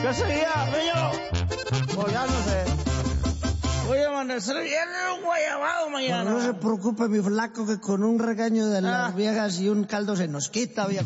¿Qué sería, niño? Pues ya no sé. Voy a amanecer bien en un guayabado mañana. No se preocupe, mi flaco, que con un regaño de las viejas y un caldo se nos quita, viejo.